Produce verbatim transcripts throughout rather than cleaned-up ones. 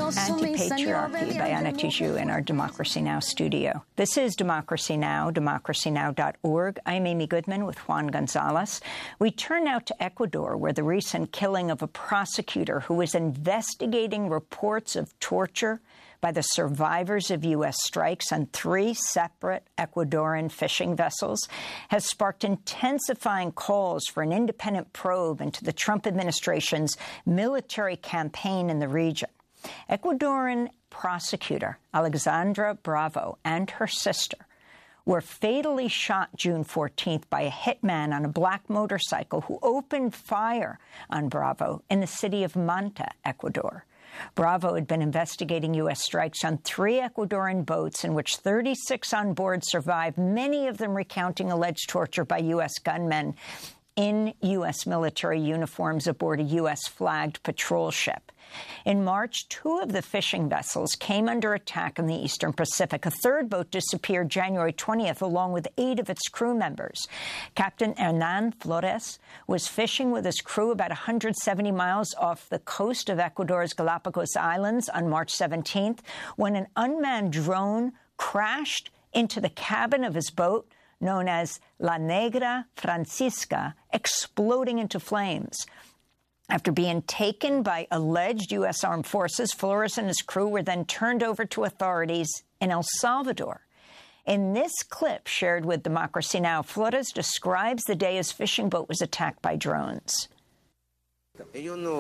Anti-Patriarchy by Anna Tijoux in our Democracy Now! Studio. This is Democracy Now!, democracy now dot org. I'm Amy Goodman with Juan Gonzalez. We turn now to Ecuador, where the recent killing of a prosecutor who was investigating reports of torture by the survivors of U S strikes on three separate Ecuadorian fishing vessels has sparked intensifying calls for an independent probe into the Trump administration's military campaign in the region. Ecuadorian prosecutor Alexandra Bravo and her sister were fatally shot June fourteenth by a hitman on a black motorcycle who opened fire on Bravo in the city of Manta, Ecuador. Bravo had been investigating U S strikes on three Ecuadorian boats in which thirty-six on board survived, many of them recounting alleged torture by U S gunmen in U S military uniforms aboard a U S-flagged patrol ship. In March, two of the fishing vessels came under attack in the Eastern Pacific. A third boat disappeared January twentieth, along with eight of its crew members. Captain Hernan Flores was fishing with his crew about one hundred seventy miles off the coast of Ecuador's Galapagos Islands on March seventeenth when an unmanned drone crashed into the cabin of his boat, known as La Negra Francisca, exploding into flames. After being taken by alleged U S armed forces, Flores and his crew were then turned over to authorities in El Salvador. In this clip shared with Democracy Now!, Flores describes the day his fishing boat was attacked by drones. They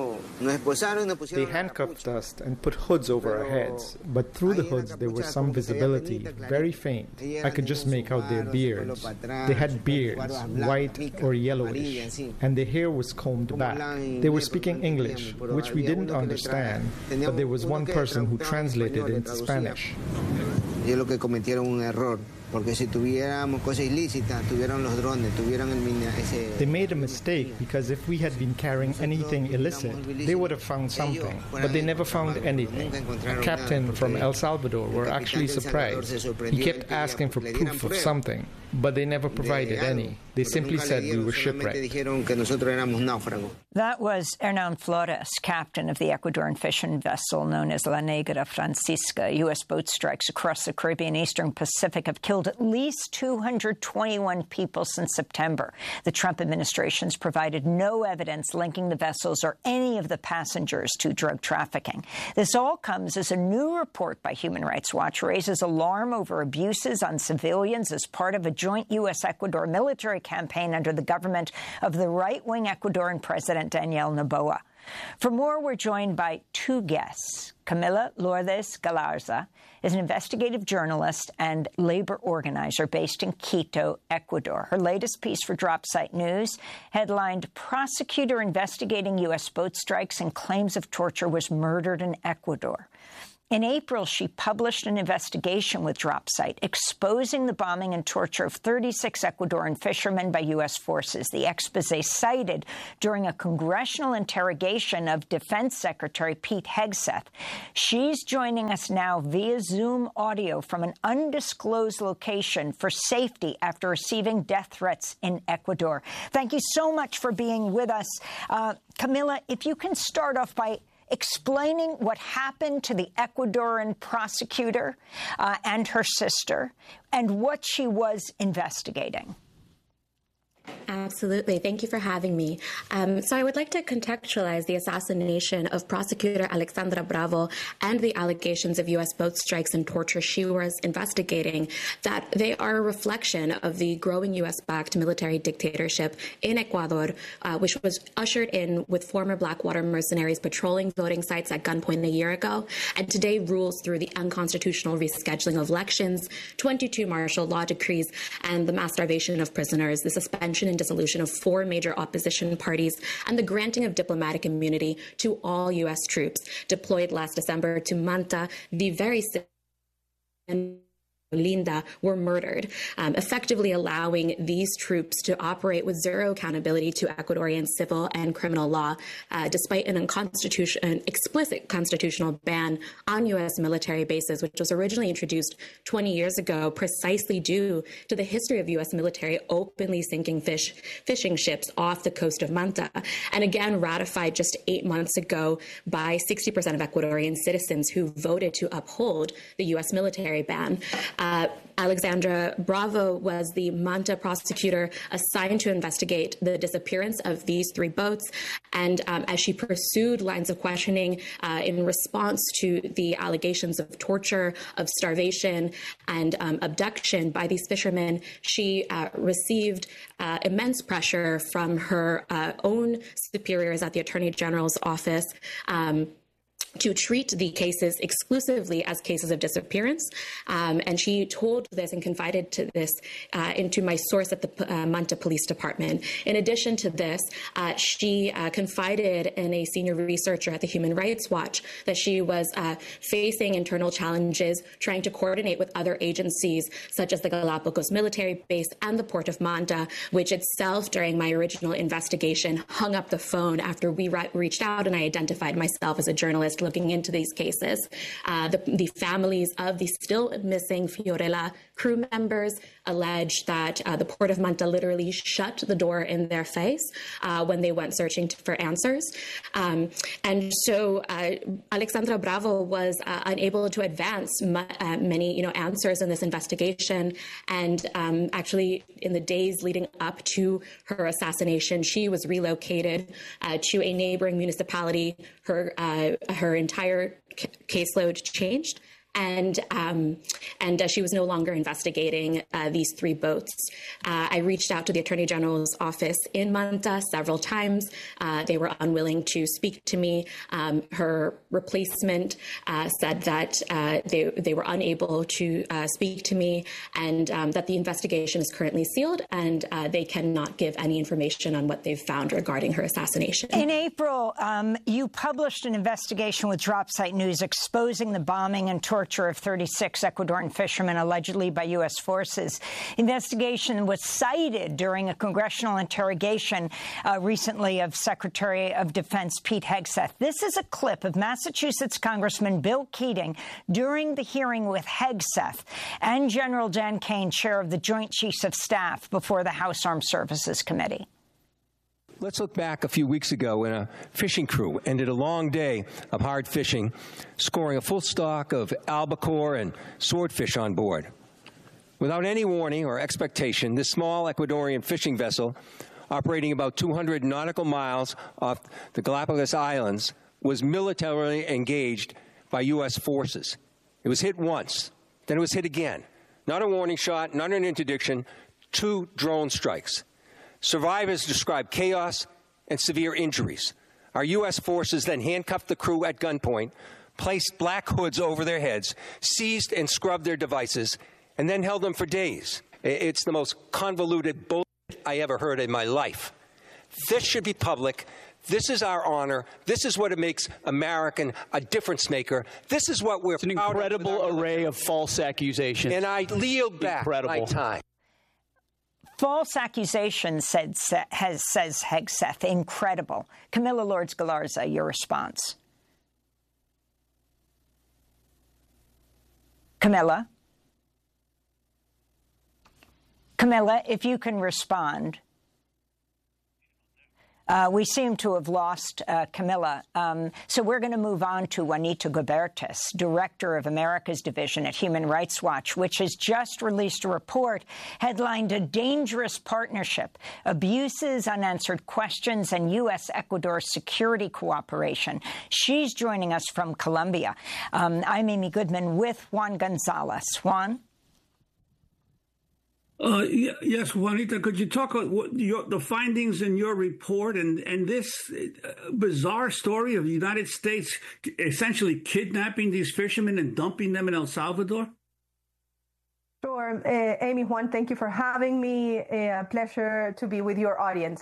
handcuffed us and put hoods over our heads, but through the hoods there was some visibility, very faint. I could just make out their beards. They had beards, white or yellowish, and their hair was combed back. They were speaking English, which we didn't understand, but there was one person who translated into Spanish. They made a mistake because if we had been carrying anything illicit, they would have found something, but they never found anything. A captain from El Salvador were actually surprised. He kept asking for proof of something, but they never provided any. They simply said we were shipwrecked. That was Hernan Flores, captain of the Ecuadorian fishing vessel known as La Negra Francisca. U S boat strikes across the Caribbean Eastern Pacific have killed at least two hundred twenty-one people since September. The Trump administration's provided no evidence linking the vessels or any of the passengers to drug trafficking. This all comes as a new report by Human Rights Watch raises alarm over abuses on civilians as part of a joint U S-Ecuador military campaign under the government of the right-wing Ecuadorian President Daniel Noboa. For more, we're joined by two guests. Camila Lourdes Galarza is an investigative journalist and labor organizer based in Quito, Ecuador. Her latest piece for Dropsite News, headlined "Prosecutor Investigating U S Boat Strikes and Claims of Torture Was Murdered in Ecuador." In April, she published an investigation with Dropsite exposing the bombing and torture of thirty-six Ecuadorian fishermen by U S forces. The exposé cited during a congressional interrogation of Defense Secretary Pete Hegseth. She's joining us now via Zoom audio from an undisclosed location for safety after receiving death threats in Ecuador. Thank you so much for being with us. Uh, Camila, if you can start off by explaining what happened to the Ecuadorian prosecutor uh, and her sister and what she was investigating. Absolutely. Thank you for having me. Um, so I would like to contextualize the assassination of prosecutor Alexandra Bravo and the allegations of U S boat strikes and torture she was investigating, that they are a reflection of the growing U S-backed military dictatorship in Ecuador, uh, which was ushered in with former Blackwater mercenaries patrolling voting sites at gunpoint a year ago, and today rules through the unconstitutional rescheduling of elections, twenty-two martial law decrees, and the mass starvation of prisoners, the suspension and dissolution of four major opposition parties, and the granting of diplomatic immunity to all U S troops deployed last December to Manta, the very Olinda were murdered, um, effectively allowing these troops to operate with zero accountability to Ecuadorian civil and criminal law, uh, despite an, unconstitution, an explicit constitutional ban on U S military bases, which was originally introduced twenty years ago, precisely due to the history of U S military openly sinking fish fishing ships off the coast of Manta, and again ratified just eight months ago by sixty percent of Ecuadorian citizens who voted to uphold the U S military ban. Uh, Alexandra Bravo was the Manta prosecutor assigned to investigate the disappearance of these three boats. And um, as she pursued lines of questioning uh, in response to the allegations of torture, of starvation, and um, abduction by these fishermen, she uh, received uh, immense pressure from her uh, own superiors at the Attorney General's office um, to treat the cases exclusively as cases of disappearance. Um, and she told this and confided to this uh, into my source at the uh, Manta Police Department. In addition to this, uh, she uh, confided in a senior researcher at the Human Rights Watch that she was uh, facing internal challenges trying to coordinate with other agencies such as the Galapagos military base and the Port of Manta, which itself during my original investigation hung up the phone after we re- reached out and I identified myself as a journalist looking into these cases. Uh, the, the families of the still missing Fiorella crew members allege that uh, the Port of Manta literally shut the door in their face uh, when they went searching to, for answers. Um, and so uh, Alexandra Bravo was uh, unable to advance ma- uh, many you know, answers in this investigation. And um, actually, in the days leading up to her assassination, she was relocated uh, to a neighboring municipality. Her, uh, her entire c- caseload changed. And um, and uh, she was no longer investigating uh, these three boats. Uh, I reached out to the Attorney General's office in Manta several times. Uh, they were unwilling to speak to me. Um, her replacement uh, said that uh, they they were unable to uh, speak to me, and um, that the investigation is currently sealed, and uh, they cannot give any information on what they've found regarding her assassination. In April, um, you published an investigation with Dropsite News exposing the bombing and torture of thirty-six Ecuadorian fishermen allegedly by U S forces. Investigation was cited during a congressional interrogation uh, recently of Secretary of Defense Pete Hegseth. This is a clip of Massachusetts Congressman Bill Keating during the hearing with Hegseth and General Dan Kane, chair of the Joint Chiefs of Staff, before the House Armed Services Committee. Let's look back a few weeks ago when a fishing crew ended a long day of hard fishing, scoring a full stock of albacore and swordfish on board. Without any warning or expectation, this small Ecuadorian fishing vessel, operating about two hundred nautical miles off the Galapagos Islands, was militarily engaged by U S forces. It was hit once, then it was hit again. Not a warning shot, not an interdiction, two drone strikes. Survivors described chaos and severe injuries. Our U S forces then handcuffed the crew at gunpoint, placed black hoods over their heads, seized and scrubbed their devices, and then held them for days. It's the most convoluted bullshit I ever heard in my life. This should be public. This is our honor. This is what it makes American a difference maker. This is what we're proud of. It's an incredible array of false accusations. And I yield back incredible. my time. False accusations, said, has, says Hegseth. Incredible. Camilla Lourdes Galarza, your response. Camilla? Camilla, if you can respond. Uh, we seem to have lost uh, Camilla. Um, so we're going to move on to Juanito Gubertis, director of America's Division at Human Rights Watch, which has just released a report headlined "A Dangerous Partnership: Abuses, Unanswered Questions, and U S Ecuador Security Cooperation." She's joining us from Colombia. Um, I'm Amy Goodman with Juan Gonzalez. Juan? Uh, yes, Juanita, could you talk about what your, the findings in your report and, and this bizarre story of the United States essentially kidnapping these fishermen and dumping them in El Salvador? Sure. Uh, Amy, Juan, thank you for having me. A pleasure to be with your audience.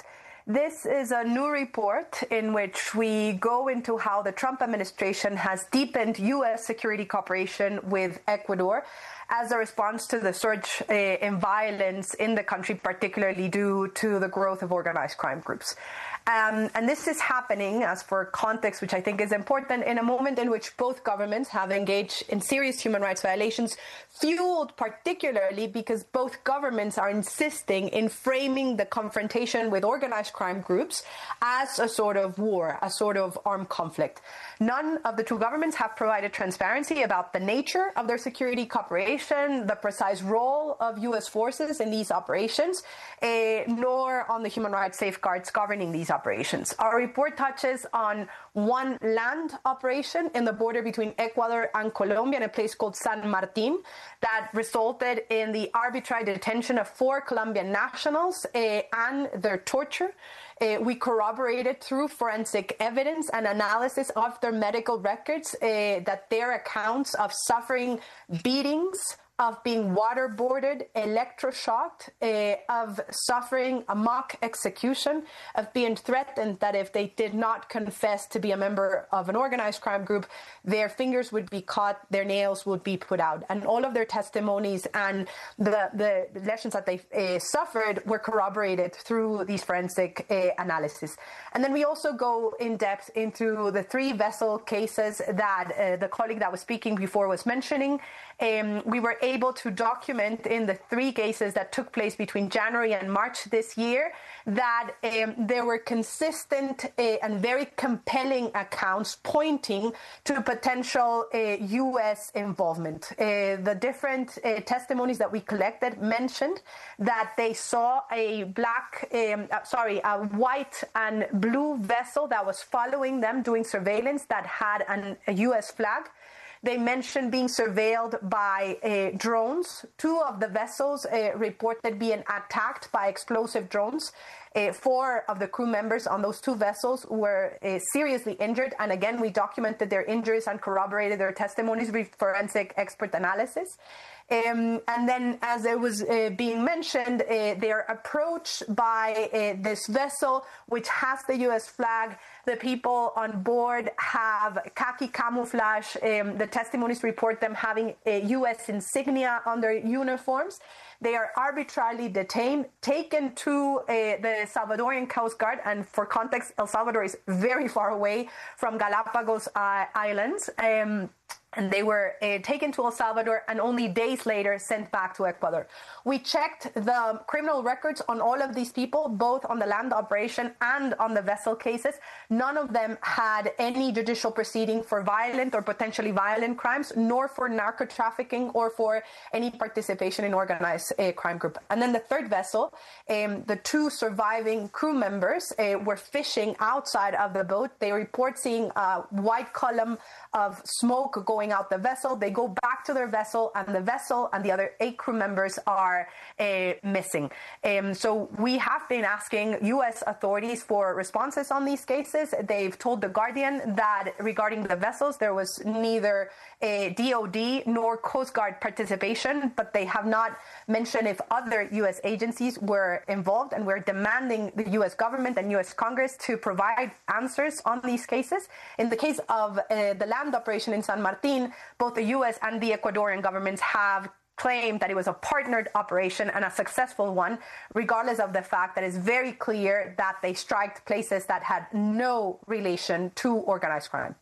This is a new report in which we go into how the Trump administration has deepened U S security cooperation with Ecuador as a response to the surge uh, in violence in the country, particularly due to the growth of organized crime groups. Um, and this is happening, as for context, which I think is important, in a moment in which both governments have engaged in serious human rights violations, fueled particularly because both governments are insisting in framing the confrontation with organized crime groups as a sort of war, a sort of armed conflict. None of the two governments have provided transparency about the nature of their security cooperation, the precise role of U S forces in these operations, uh, nor on the human rights safeguards governing these operations. Our report touches on one land operation in the border between Ecuador and Colombia in a place called San Martin that resulted in the arbitrary detention of four Colombian nationals uh, and their torture. Uh, we corroborated through forensic evidence and analysis of their medical records uh, that their accounts of suffering beatings, of being waterboarded, electroshocked, uh, of suffering a mock execution, of being threatened that if they did not confess to be a member of an organized crime group, their fingers would be cut, their nails would be put out. And all of their testimonies and the, the lessons that they uh, suffered were corroborated through these forensic uh, analysis. And then we also go in depth into the three vessel cases that uh, the colleague that was speaking before was mentioning. Um, we were able to document in the three cases that took place between January and March this year that um, there were consistent uh, and very compelling accounts pointing to potential uh, U S involvement. Uh, the different uh, testimonies that we collected mentioned that they saw a black, um, uh, sorry, a white and blue vessel that was following them doing surveillance that had an, a U S flag. They mentioned being surveilled by uh, drones. Two of the vessels uh, reported being attacked by explosive drones. Uh, four of the crew members on those two vessels were uh, seriously injured. And again, we documented their injuries and corroborated their testimonies with forensic expert analysis. Um, and then, as it was uh, being mentioned, uh, they are approached by uh, this vessel, which has the U S flag. The people on board have khaki camouflage. Um, the testimonies report them having a U S insignia on their uniforms. They are arbitrarily detained, taken to uh, the Salvadorian Coast Guard. And for context, El Salvador is very far away from Galapagos uh, Islands. Um, And they were uh, taken to El Salvador and only days later sent back to Ecuador. We checked the criminal records on all of these people, both on the land operation and on the vessel cases. None of them had any judicial proceeding for violent or potentially violent crimes, nor for narco trafficking or for any participation in organized uh, crime group. And then the third vessel, um, the two surviving crew members uh, were fishing outside of the boat. They report seeing a white column of smoke going out the vessel. They go back to their vessel, and the vessel and the other eight crew members are uh, missing. Um, so we have been asking U S authorities for responses on these cases. They've told The Guardian that regarding the vessels, there was neither a D O D nor Coast Guard participation, but they have not mentioned if other U S agencies were involved, and we're demanding the U S government and U S Congress to provide answers on these cases. In the case of uh, the land operation in San Martin, both the U S and the Ecuadorian governments have claimed that it was a partnered operation and a successful one, regardless of the fact that it's very clear that they striked places that had no relation to organized crime.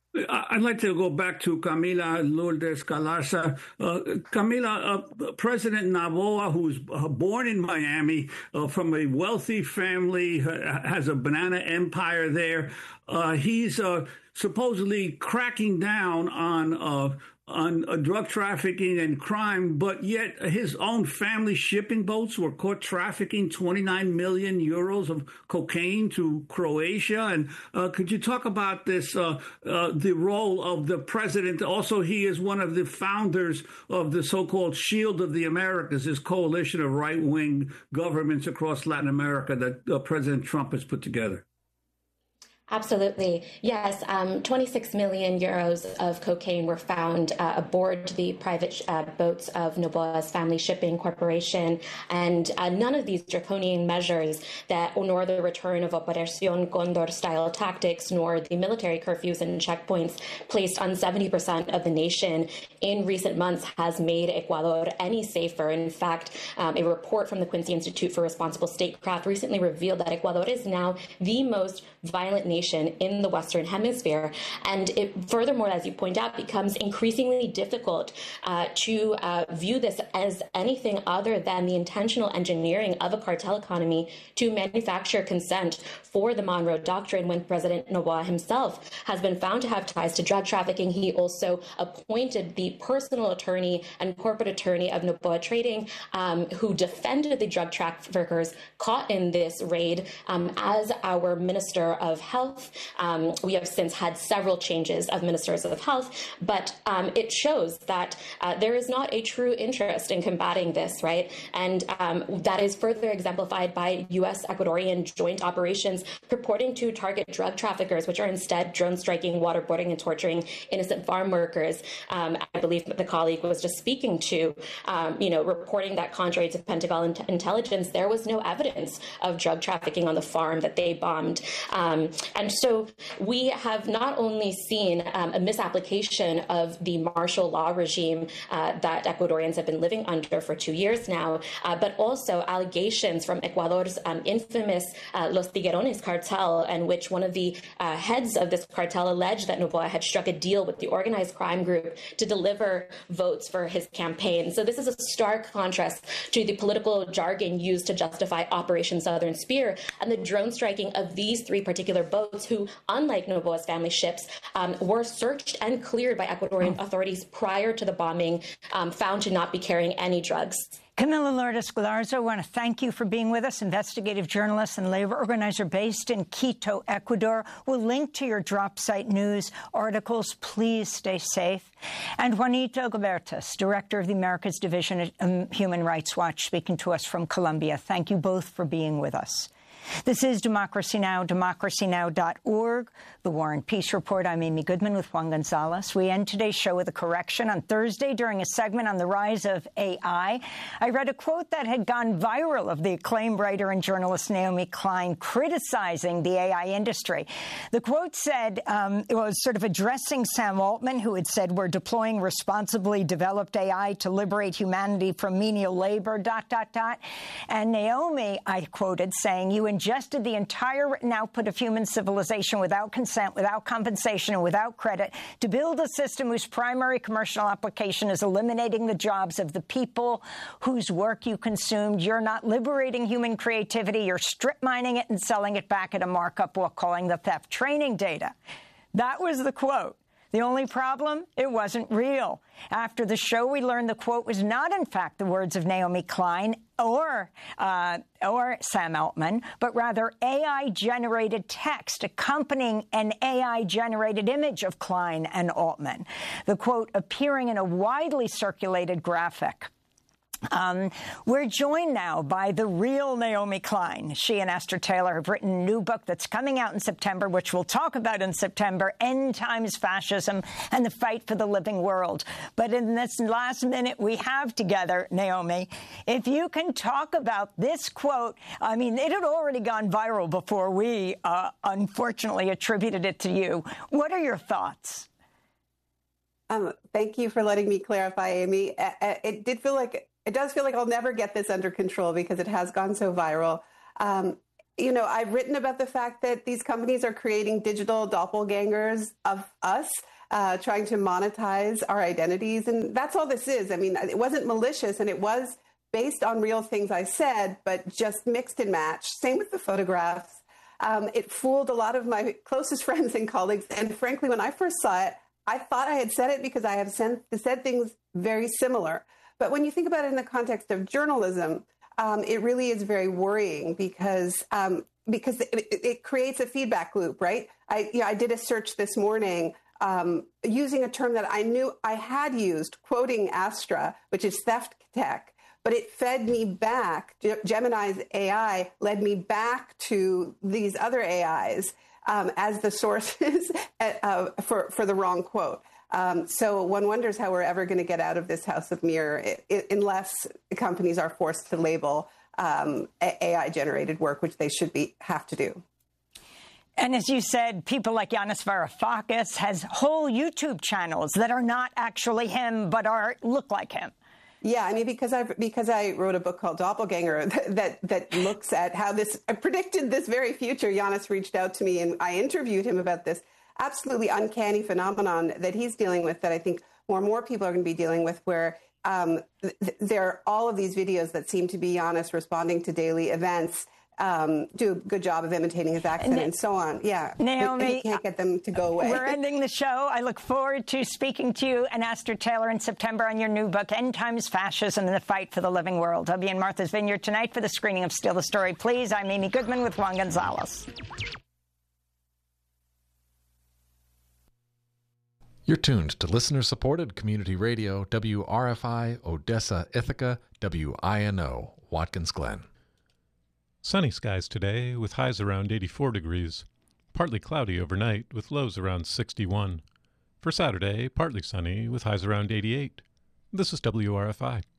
I'd like to go back to Camila Lourdes Galarza. Uh, Camila, uh, President Noboa, who's uh, born in Miami uh, from a wealthy family, uh, has a banana empire there. Uh, he's uh, supposedly cracking down on uh, on uh, drug trafficking and crime, but yet his own family shipping boats were caught trafficking twenty-nine million euros of cocaine to Croatia. And uh, could you talk about this, uh, uh, the role of the president? Also, he is one of the founders of the so-called Shield of the Americas, this coalition of right-wing governments across Latin America that uh, President Trump has put together. Absolutely. Yes. Um, twenty-six million euros of cocaine were found uh, aboard the private uh, boats of Noboa's Family Shipping Corporation. And uh, none of these draconian measures, that nor the return of Operación Condor-style tactics, nor the military curfews and checkpoints placed on seventy percent of the nation in recent months has made Ecuador any safer. In fact, um, a report from the Quincy Institute for Responsible Statecraft recently revealed that Ecuador is now the most violent nation in the Western Hemisphere. And it, furthermore, as you point out, becomes increasingly difficult uh, to uh, view this as anything other than the intentional engineering of a cartel economy to manufacture consent for the Monroe Doctrine. When President Noboa himself has been found to have ties to drug trafficking, he also appointed the personal attorney and corporate attorney of Noboa Trading, um, who defended the drug traffickers caught in this raid um, as our Minister of Health. Um, we have since had several changes of ministers of health, but um, it shows that uh, there is not a true interest in combating this, right? And um, that is further exemplified by U S Ecuadorian joint operations purporting to target drug traffickers, which are instead drone striking, waterboarding, and torturing innocent farm workers. Um, I believe that the colleague was just speaking to, um, you know, reporting that contrary to Pentagon in- intelligence, there was no evidence of drug trafficking on the farm that they bombed. Um, And so we have not only seen um, a misapplication of the martial law regime uh, that Ecuadorians have been living under for two years now, uh, but also allegations from Ecuador's um, infamous uh, Los Tiguerones cartel, in which one of the uh, heads of this cartel alleged that Noboa had struck a deal with the organized crime group to deliver votes for his campaign. So this is a stark contrast to the political jargon used to justify Operation Southern Spear and the drone striking of these three particular boats, who, unlike Noboa's family ships, um, were searched and cleared by Ecuadorian authorities prior to the bombing, um, found to not be carrying any drugs. Camila Lourdes Galarza, I want to thank you for being with us, investigative journalist and labor organizer based in Quito, Ecuador. We'll link to your drop site news articles. Please stay safe. And Juanito Gubertas, director of the Americas Division at um, Human Rights Watch, speaking to us from Colombia. Thank you both for being with us. This is Democracy Now!, democracy now dot org, The War and Peace Report. I'm Amy Goodman with Juan Gonzalez. We end today's show with a correction. On Thursday, during a segment on the rise of A I, I read a quote that had gone viral of the acclaimed writer and journalist Naomi Klein criticizing the A I industry. The quote said, um, it was sort of addressing Sam Altman, who had said, "We're deploying responsibly developed A I to liberate humanity from menial labor, dot, dot, dot." And Naomi, I quoted, saying, "You ingested the entire written output of human civilization without consent, without compensation, and without credit to build a system whose primary commercial application is eliminating the jobs of the people whose work you consumed. You're not liberating human creativity. You're strip mining it and selling it back at a markup while calling the theft training data." That was the quote. The only problem? It wasn't real. After the show, we learned the quote was not, in fact, the words of Naomi Klein or uh, or Sam Altman, but rather A I-generated text accompanying an A I-generated image of Klein and Altman. The quote appearing in a widely circulated graphic. Um, we're joined now by the real Naomi Klein. She and Esther Taylor have written a new book that's coming out in September, which we'll talk about in September, End Times Fascism and the Fight for the Living World. But in this last minute we have together, Naomi, if you can talk about this quote. I mean, it had already gone viral before we, uh, unfortunately, attributed it to you. What are your thoughts? Um, thank you for letting me clarify, Amy. It did feel like It does feel like I'll never get this under control because it has gone so viral. Um, you know, I've written about the fact that these companies are creating digital doppelgangers of us, uh, trying to monetize our identities. And that's all this is. I mean, it wasn't malicious and it was based on real things I said, but just mixed and matched. Same with the photographs. Um, it fooled a lot of my closest friends and colleagues. And frankly, when I first saw it, I thought I had said it because I have said, said things very similar. But when you think about it in the context of journalism, um, it really is very worrying because um, because it, it creates a feedback loop, right? I, you know, I did a search this morning um, using a term that I knew I had used, quoting Astra, which is theft tech, but it fed me back. Gemini's A I led me back to these other A Is. um, as the sources uh, for, for the wrong quote. Um, so one wonders how we're ever going to get out of this house of mirror it, it, unless companies are forced to label um, A I-generated work, which they should be have to do. And as you said, people like Yanis Varoufakis has whole YouTube channels that are not actually him, but are look like him. Yeah, I mean, because I because I wrote a book called Doppelganger that, that that looks at how this I predicted this very future. Yanis reached out to me and I interviewed him about this absolutely uncanny phenomenon that he's dealing with, that I think more and more people are going to be dealing with, where um, th- there are all of these videos that seem to be Yanis responding to daily events, um, do a good job of imitating his accent and, and so on. Yeah, Naomi, you can't get them to go away. We're ending the show. I look forward to speaking to you and Aster Taylor in September on your new book, End Times Fascism and the Fight for the Living World. I'll be in Martha's Vineyard tonight for the screening of Steal the Story, Please. I'm Amy Goodman with Juan Gonzalez. You're tuned to listener-supported community radio, W R F I, Odessa, Ithaca, W I N O, Watkins Glen. Sunny skies today with highs around eighty-four degrees. Partly cloudy overnight with lows around sixty-one. For Saturday, partly sunny with highs around eighty-eight. This is W R F I.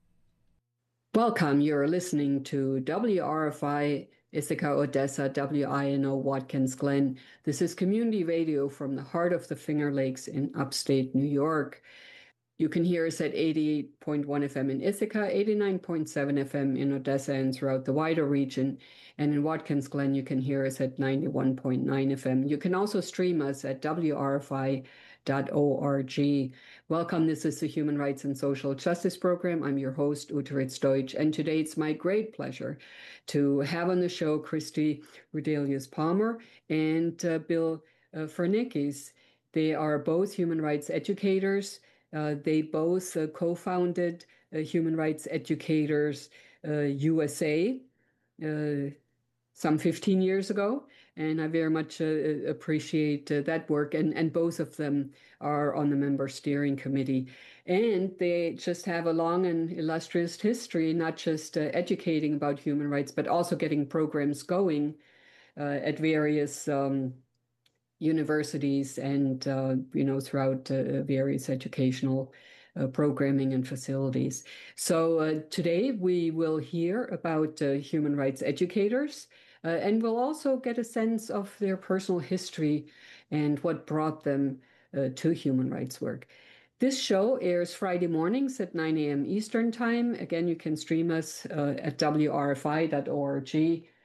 Welcome. You're listening to W R F I Ithaca, Odessa, W I N O, Watkins Glen. This is community radio from the heart of the Finger Lakes in upstate New York. You can hear us at eighty-eight point one F M in Ithaca, eighty-nine point seven F M in Odessa and throughout the wider region. And in Watkins Glen, you can hear us at ninety-one point nine F M. You can also stream us at W R F I dot org. Welcome. This is the Human Rights and Social Justice Program. I'm your host, Ute Ritz-Deutsch, and today it's my great pleasure to have on the show Christy Rudelius-Palmer and uh, Bill uh, Fernikis. They are both human rights educators. Uh, they both uh, co-founded uh, Human Rights Educators uh, U S A uh, some fifteen years ago. And I very much uh, appreciate uh, that work. And, and both of them are on the member steering committee. And they just have a long and illustrious history, not just uh, educating about human rights, but also getting programs going uh, at various um, universities and, uh, you know, throughout uh, various educational uh, programming and facilities. So uh, today we will hear about uh, human rights educators. Uh, and we'll also get a sense of their personal history and what brought them uh, to human rights work. This show airs Friday mornings at nine a.m. Eastern Time. Again, you can stream us uh, at W R F I dot org.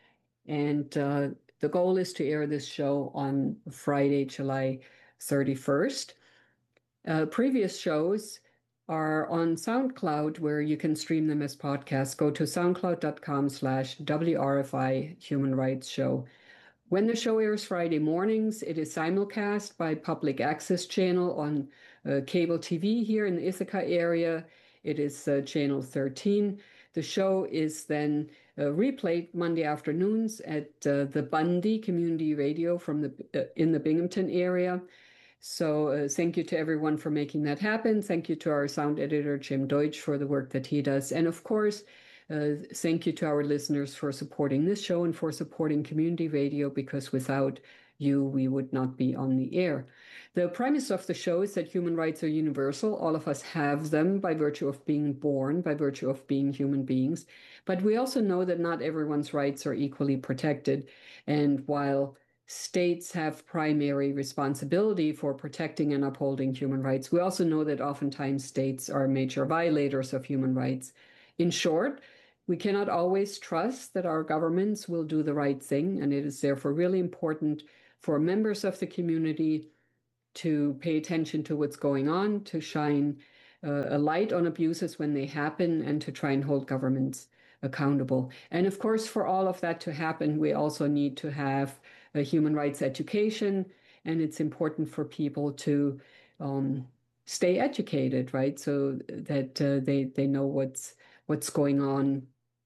And uh, the goal is to air this show on Friday, July thirty-first. Uh, previous shows are on SoundCloud, where you can stream them as podcasts. Go to soundcloud.com slash WRFI Human Rights Show. When the show airs Friday mornings, it is simulcast by Public Access Channel on uh, cable T V here in the Ithaca area. It is uh, channel thirteen. The show is then uh, replayed Monday afternoons at uh, the Bundy Community Radio from the uh, in the Binghamton area. So uh, thank you to everyone for making that happen. Thank you to our sound editor, Jim Deutsch, for the work that he does. And of course, uh, thank you to our listeners for supporting this show and for supporting community radio, because without you, we would not be on the air. The premise of the show is that human rights are universal. All of us have them by virtue of being born, by virtue of being human beings. But we also know that not everyone's rights are equally protected. And while states have primary responsibility for protecting and upholding human rights, we also know that oftentimes states are major violators of human rights. In short, we cannot always trust that our governments will do the right thing, and it is therefore really important for members of the community to pay attention to what's going on, to shine uh, a light on abuses when they happen, and to try and hold governments accountable. And of course, for all of that to happen, we also need to have a human rights education, and it's important for people to um, stay educated, right? So that uh, they they know what's what's going on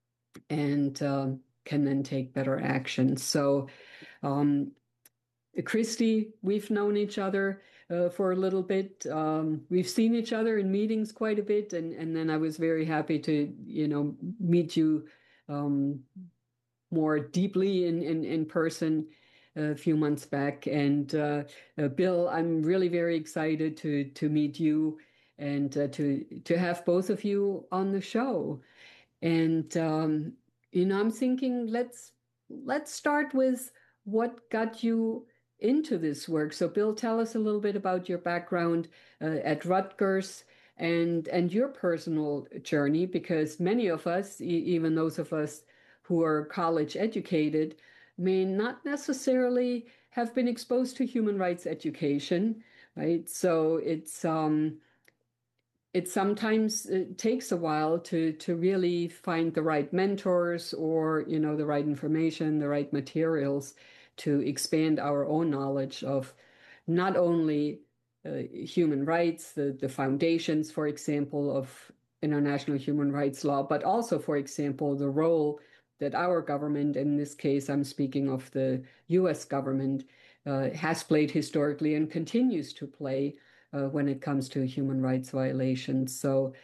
and uh, can then take better action. So, um, Christy, we've known each other uh, for a little bit. Um, we've seen each other in meetings quite a bit, and and then I was very happy to you know meet you um, more deeply in in in person. a few months back. And uh, uh, Bill, I'm really very excited to to meet you and uh, to to have both of you on the show. And um, you know, I'm thinking let's let's start with what got you into this work. So, Bill, tell us a little bit about your background uh, at Rutgers and and your personal journey, because many of us, e even those of us who are college educated, may not necessarily have been exposed to human rights education, right? So it's um, it sometimes it takes a while to to really find the right mentors or, you know, the right information, the right materials to expand our own knowledge of not only uh, human rights, the, the foundations, for example, of international human rights law, but also, for example, the role that our government, in this case, I'm speaking of the U S government, uh, has played historically and continues to play uh, when it comes to human rights violations. So,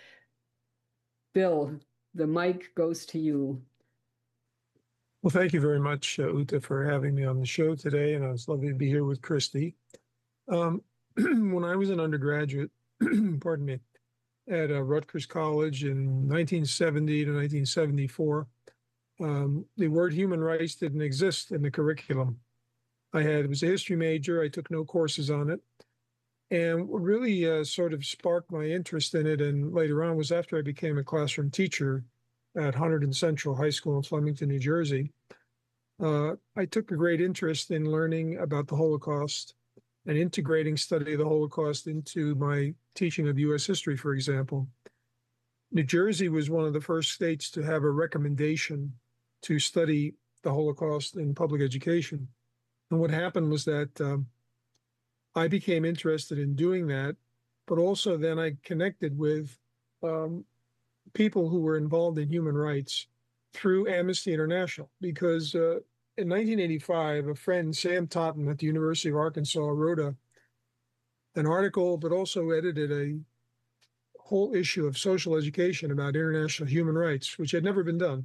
Bill, the mic goes to you. Well, thank you very much, uh, Uta, for having me on the show today, and it's lovely to be here with Christy. Um, when I was an undergraduate, pardon me, at uh, Rutgers College in nineteen seventy to nineteen seventy-four, um, the word human rights didn't exist in the curriculum. I had, it was a history major, I took no courses on it, and what really uh, sort of sparked my interest in it, and later on was after I became a classroom teacher at Hunterdon Central High School in Flemington, New Jersey. Uh, I took a great interest in learning about the Holocaust and integrating study of the Holocaust into my teaching of U S history, for example. New Jersey was one of the first states to have a recommendation to study the Holocaust in public education. And what happened was that um, I became interested in doing that, but also then I connected with um, people who were involved in human rights through Amnesty International, because uh, in nineteen eighty-five, a friend, Sam Totten at the University of Arkansas, wrote a, an article, but also edited a whole issue of social education about international human rights, which had never been done.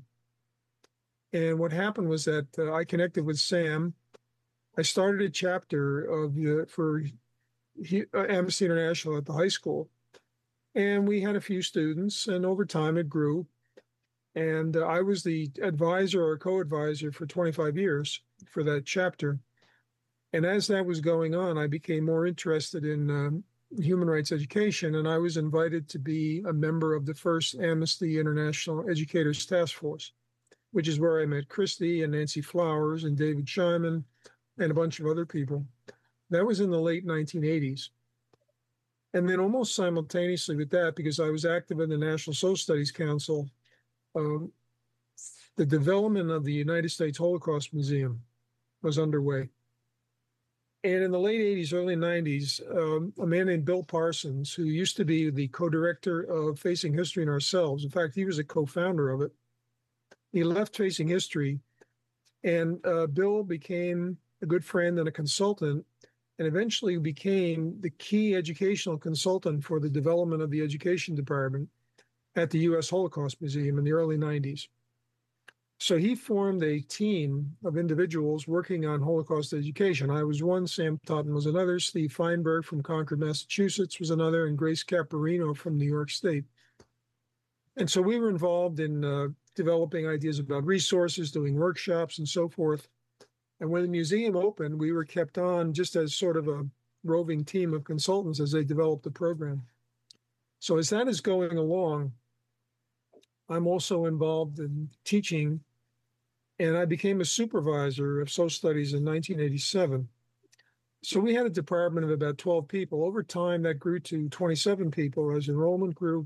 And what happened was that uh, I connected with Sam. I started a chapter of the, for he, uh, Amnesty International at the high school. And we had a few students, and over time it grew. And uh, I was the advisor or co-advisor for twenty-five years for that chapter. And as that was going on, I became more interested in um, human rights education, and I was invited to be a member of the first Amnesty International Educators Task Force, which is where I met Christy and Nancy Flowers and David Shyman and a bunch of other people. That was in the late nineteen eighties. And then almost simultaneously with that, because I was active in the National Social Studies Council, um, the development of the United States Holocaust Museum was underway. And in the late eighties, early nineties, um, a man named Bill Parsons, who used to be the co-director of Facing History and Ourselves, in fact, he was a co-founder of it, he left Facing History, and uh, Bill became a good friend and a consultant, and eventually became the key educational consultant for the development of the education department at the U S Holocaust Museum in the early nineties. So he formed a team of individuals working on Holocaust education. I was one, Sam Totten was another, Steve Feinberg from Concord, Massachusetts was another, and Grace Caparino from New York State. And so we were involved in uh, developing ideas about resources, doing workshops, and so forth. And when the museum opened, we were kept on just as sort of a roving team of consultants as they developed the program. So as that is going along, I'm also involved in teaching, and I became a supervisor of social studies in nineteen eighty-seven. So we had a department of about twelve people. Over time, that grew to twenty-seven people as enrollment grew.